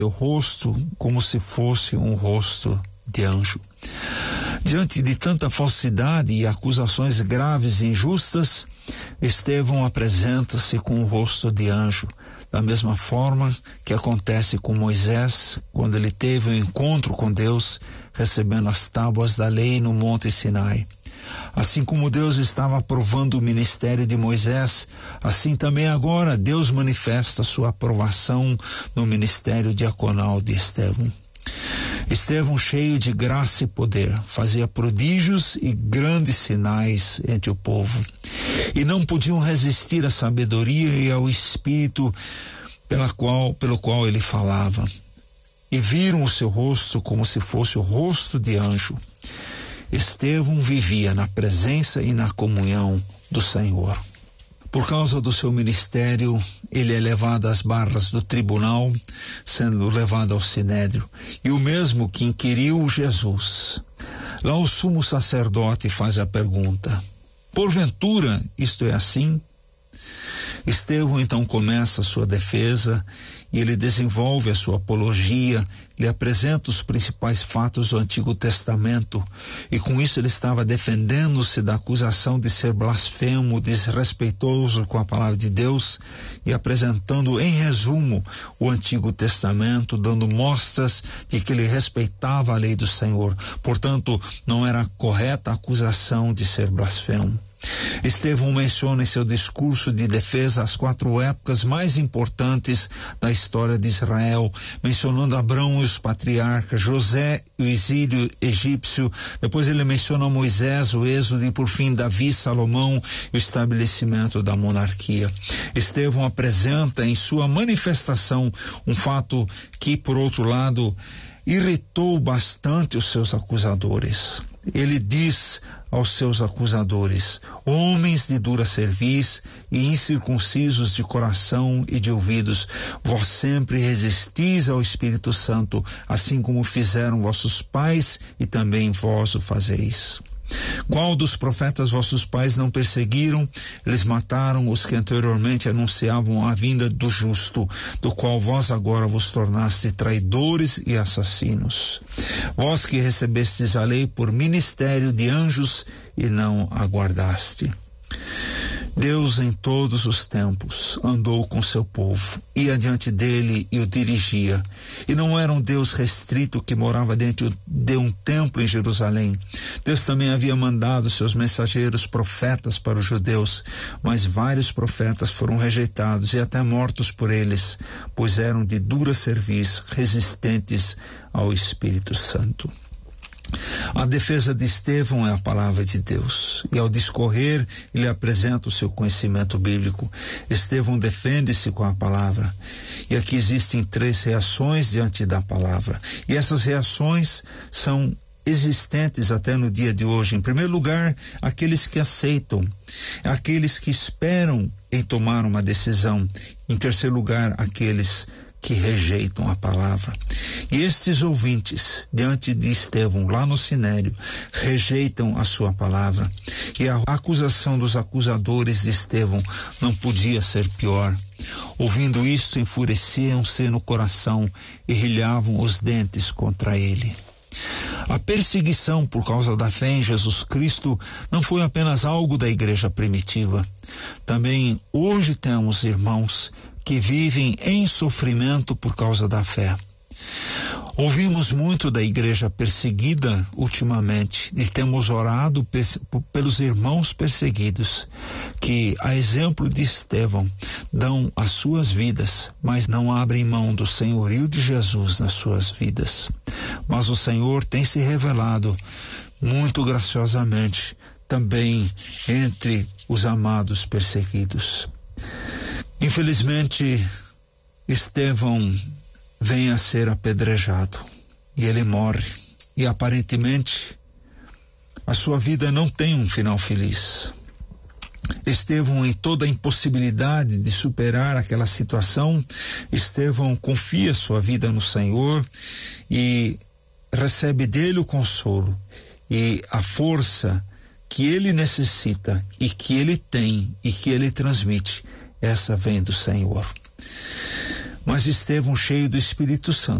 seu rosto como se fosse um rosto de anjo. Diante de tanta falsidade e acusações graves e injustas, Estevão apresenta-se com o rosto de anjo, da mesma forma que acontece com Moisés, quando ele teve um encontro com Deus, recebendo as tábuas da lei no Monte Sinai. Assim como Deus estava aprovando o ministério de Moisés, assim também agora Deus manifesta sua aprovação no ministério diaconal de Estevão. Estevão, cheio de graça e poder, fazia prodígios e grandes sinais entre o povo, e não podiam resistir à sabedoria e ao espírito pelo qual ele falava, e viram o seu rosto como se fosse o rosto de anjo. Estevão vivia na presença e na comunhão do Senhor. Por causa do seu ministério, ele é levado às barras do tribunal, sendo levado ao sinédrio, e o mesmo que inquiriu Jesus. Lá o sumo sacerdote faz a pergunta: porventura isto é assim? Estevão então começa a sua defesa e ele desenvolve a sua apologia, ele apresenta os principais fatos do Antigo Testamento, e com isso ele estava defendendo-se da acusação de ser blasfemo, desrespeitoso com a palavra de Deus, e apresentando em resumo o Antigo Testamento, dando mostras de que ele respeitava a lei do Senhor. Portanto, não era correta a acusação de ser blasfemo. Estevão menciona em seu discurso de defesa as 4 épocas mais importantes da história de Israel, mencionando Abraão e os patriarcas, José e o exílio egípcio. Depois ele menciona Moisés, o êxodo, e por fim Davi, Salomão e o estabelecimento da monarquia. Estevão apresenta em sua manifestação um fato que, por outro lado, irritou bastante os seus acusadores. Ele diz aos seus acusadores: homens de dura cerviz e incircuncisos de coração e de ouvidos, vós sempre resistis ao Espírito Santo, assim como fizeram vossos pais, e também vós o fazeis. Qual dos profetas vossos pais não perseguiram? Eles mataram os que anteriormente anunciavam a vinda do justo, do qual vós agora vos tornaste traidores e assassinos. Vós que recebestes a lei por ministério de anjos e não a guardaste. Deus em todos os tempos andou com seu povo, ia diante dele e o dirigia. E não era um Deus restrito que morava dentro de um templo em Jerusalém. Deus também havia mandado seus mensageiros profetas para os judeus, mas vários profetas foram rejeitados e até mortos por eles, pois eram de dura cerviz, resistentes ao Espírito Santo. A defesa de Estevão é a palavra de Deus, e ao discorrer ele apresenta o seu conhecimento bíblico. Estevão defende-se com a palavra, e aqui existem 3 reações diante da palavra, e essas reações são existentes até no dia de hoje. Em primeiro lugar, aqueles que aceitam, aqueles que esperam em tomar uma decisão. Em terceiro lugar, aqueles que rejeitam a palavra. E estes ouvintes, diante de Estevão, lá no Sinédrio, rejeitam a sua palavra. E a acusação dos acusadores de Estevão não podia ser pior. Ouvindo isto, enfureciam-se no coração e rilhavam os dentes contra ele. A perseguição por causa da fé em Jesus Cristo não foi apenas algo da igreja primitiva. Também hoje temos irmãos que vivem em sofrimento por causa da fé. Ouvimos muito da igreja perseguida ultimamente, e temos orado pelos irmãos perseguidos, que, a exemplo de Estevão, dão as suas vidas, mas não abrem mão do senhorio de Jesus nas suas vidas. Mas o Senhor tem se revelado muito graciosamente também entre os amados perseguidos. Infelizmente, Estevão vem a ser apedrejado e ele morre, e aparentemente a sua vida não tem um final feliz. Estevão, em toda a impossibilidade de superar aquela situação, Estevão confia sua vida no Senhor e recebe dele o consolo e a força que ele necessita e que ele tem e que ele transmite. Essa vem do Senhor. mas Estevão cheio do Espírito Santo.